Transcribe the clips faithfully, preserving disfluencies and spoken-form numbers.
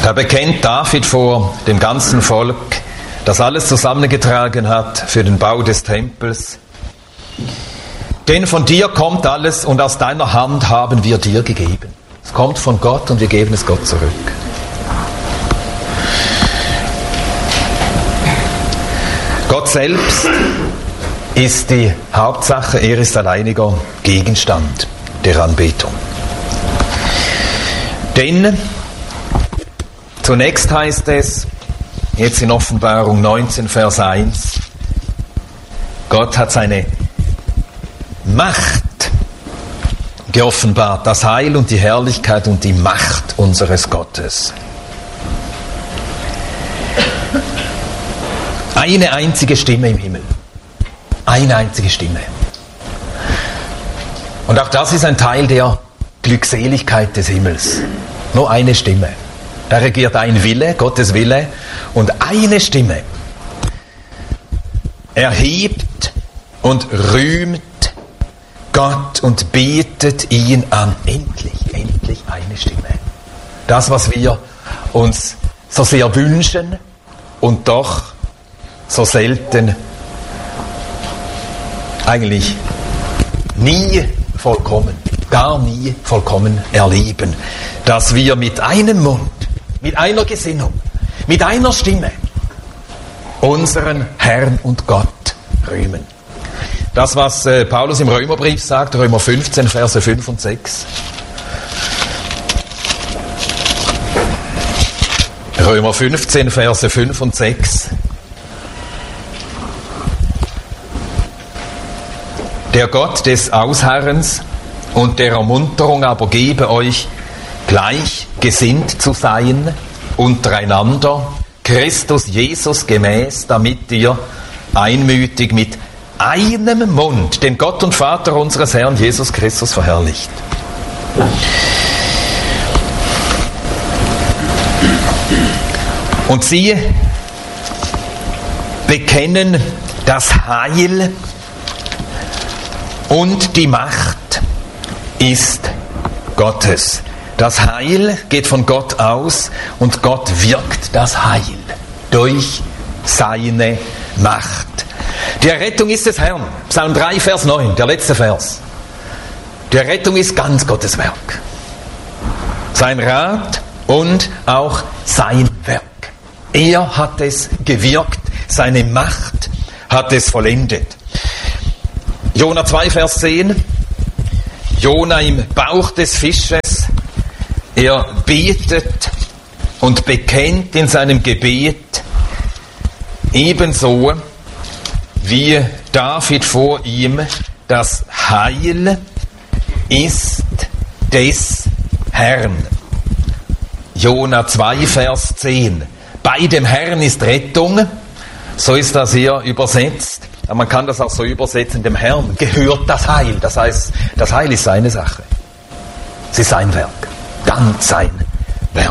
Da bekennt David vor dem ganzen Volk, das alles zusammengetragen hat für den Bau des Tempels: Denn von dir kommt alles und aus deiner Hand haben wir dir gegeben. Es kommt von Gott und wir geben es Gott zurück. Gott selbst ist die Hauptsache, er ist alleiniger Gegenstand der Anbetung. Denn zunächst heißt es, jetzt in Offenbarung neunzehn, Vers eins, Gott hat seine Macht geoffenbart, das Heil und die Herrlichkeit und die Macht unseres Gottes. Eine einzige Stimme im Himmel. Eine einzige Stimme. Und auch das ist ein Teil der Glückseligkeit des Himmels. Nur eine Stimme. Da regiert ein Wille, Gottes Wille, und eine Stimme erhebt und rühmt Gott und betet ihn an. Endlich, endlich eine Stimme. Das, was wir uns so sehr wünschen und doch so selten, eigentlich nie vollkommen, gar nie vollkommen erleben, dass wir mit einem Mund, mit einer Gesinnung, mit einer Stimme unseren Herrn und Gott rühmen. Das, was äh, Paulus im Römerbrief sagt, Römer fünfzehn, Verse fünf und sechs. Römer fünfzehn, Verse fünf und sechs. Der Gott des Ausharrens und der Ermunterung aber gebe euch, gleichgesinnt zu sein untereinander, Christus Jesus gemäß, damit ihr einmütig mit einem Mund den Gott und Vater unseres Herrn Jesus Christus verherrlicht. Und sie bekennen das Heil und die Macht ist Gottes. Das Heil geht von Gott aus und Gott wirkt das Heil durch seine Macht. Die Errettung ist des Herrn. Psalm drei, Vers neun, der letzte Vers. Die Errettung ist ganz Gottes Werk. Sein Rat und auch sein Werk. Er hat es gewirkt, seine Macht hat es vollendet. Jona zwei, Vers zehn. Jona im Bauch des Fisches. Er betet und bekennt in seinem Gebet ebenso wie David vor ihm: Das Heil ist des Herrn. Jona zwei, Vers zehn. Bei dem Herrn ist Rettung. So ist das hier übersetzt. Aber man kann das auch so übersetzen: Dem Herrn gehört das Heil. Das heißt, das Heil ist seine Sache. Es ist sein Werk. Ganz sein Werk.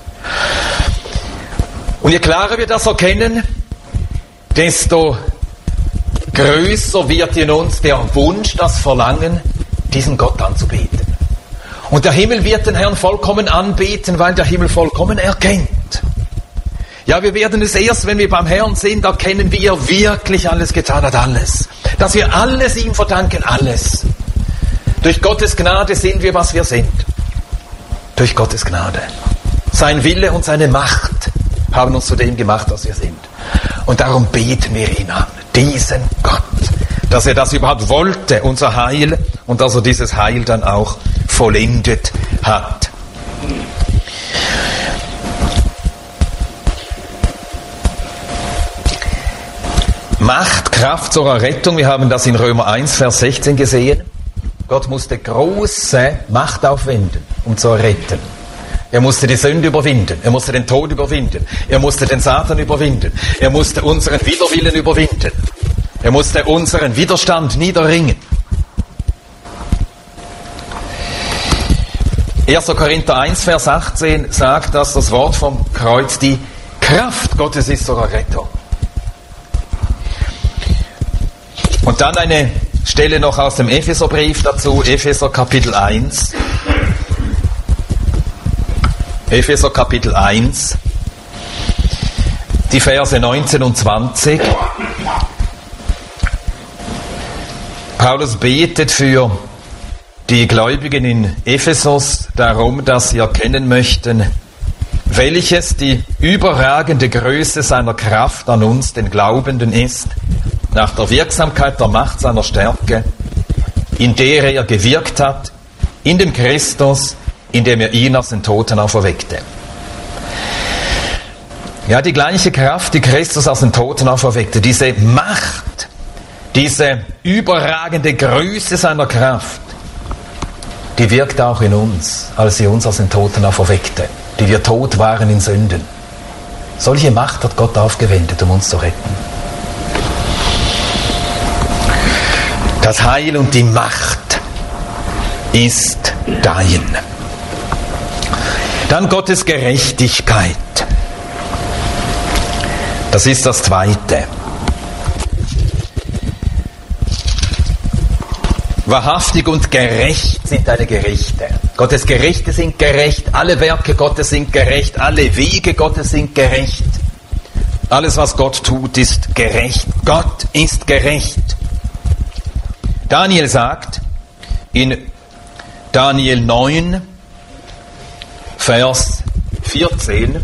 Und je klarer wir das erkennen, desto größer wird in uns der Wunsch, das Verlangen, diesen Gott anzubeten. Und der Himmel wird den Herrn vollkommen anbeten, weil der Himmel vollkommen erkennt. Ja, wir werden es erst, wenn wir beim Herrn sind, erkennen, wie er wirklich alles getan hat, alles. Dass wir alles ihm verdanken, alles. Durch Gottes Gnade sind wir, was wir sind. Durch Gottes Gnade. Sein Wille und seine Macht haben uns zu dem gemacht, was wir sind. Und darum beten wir ihn an, diesen Gott, dass er das überhaupt wollte, unser Heil, und dass er dieses Heil dann auch vollendet hat. Macht, Kraft zur Errettung, wir haben das in Römer eins, Vers sechzehn gesehen. Gott musste große Macht aufwenden, um zu erretten. Er musste die Sünde überwinden, er musste den Tod überwinden, er musste den Satan überwinden, er musste unseren Widerwillen überwinden, er musste unseren Widerstand niederringen. erster Korinther eins, Vers achtzehn sagt, dass das Wort vom Kreuz die Kraft Gottes ist zur Errettung. Und dann eine Stelle noch aus dem Epheserbrief dazu, Epheser Kapitel eins. Epheser Kapitel eins, die Verse neunzehn und zwanzig. Paulus betet für die Gläubigen in Ephesus darum, dass sie erkennen möchten, welches die überragende Größe seiner Kraft an uns, den Glaubenden, ist, nach der Wirksamkeit der Macht seiner Stärke, in der er gewirkt hat, in dem Christus, in dem er ihn aus den Toten auferweckte. Ja, die gleiche Kraft, die Christus aus den Toten auferweckte, diese Macht, diese überragende Größe seiner Kraft, die wirkt auch in uns, als sie uns aus den Toten auferweckte, die wir tot waren in Sünden. Solche Macht hat Gott aufgewendet, um uns zu retten. Das Heil und die Macht ist dein. Dann Gottes Gerechtigkeit. Das ist das Zweite. Wahrhaftig und gerecht sind deine Gerichte. Gottes Gerichte sind gerecht, alle Werke Gottes sind gerecht, alle Wege Gottes sind gerecht. Alles, was Gott tut, ist gerecht. Gott ist gerecht. Daniel sagt in Daniel neun, Vers vierzehn,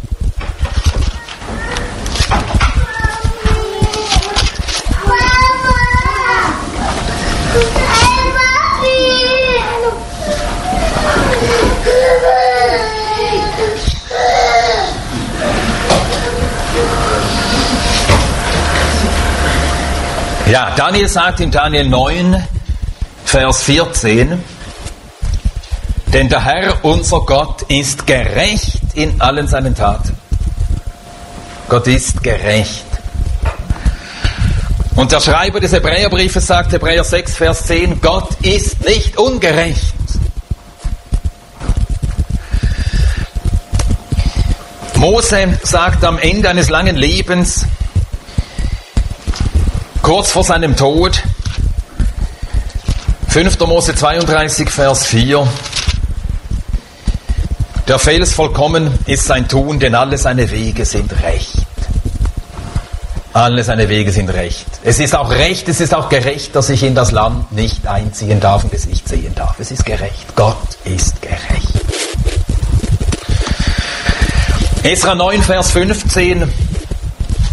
ja, Daniel sagt in Daniel neun, Vers vierzehn, denn der Herr, unser Gott, ist gerecht in allen seinen Taten. Gott ist gerecht. Und der Schreiber des Hebräerbriefes sagt, Hebräer sechs, Vers zehn, Gott ist nicht ungerecht. Mose sagt am Ende eines langen Lebens, kurz vor seinem Tod, fünfter Mose zweiunddreißig, Vers vier, der Fels vollkommen ist sein Tun, denn alle seine Wege sind recht. Alle seine Wege sind recht. Es ist auch recht, es ist auch gerecht, dass ich in das Land nicht einziehen darf und es nicht sehen darf. Es ist gerecht. Gott ist gerecht. Esra neun, Vers fünfzehn.